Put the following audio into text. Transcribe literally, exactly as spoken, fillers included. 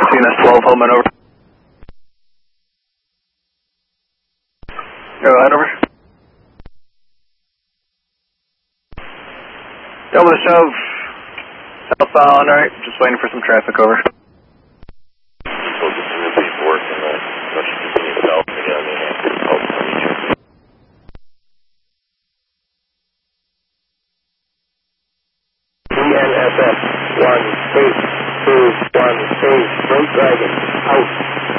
C N S twelve, Holman, over. Go ahead, over. Double the shove. Southbound, alright, just waiting for some traffic, over. People continue to be working on rush continue south again and help from each other. D N S S one eight two one eight, Great Dragon, out.